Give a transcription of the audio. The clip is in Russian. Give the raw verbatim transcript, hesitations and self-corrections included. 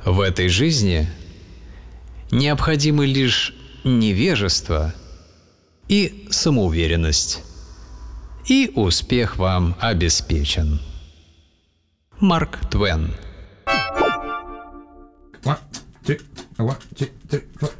В этой жизни необходимы лишь невежество и самоуверенность, и успех вам обеспечен. Марк Твен. One, two, one, two, three, four.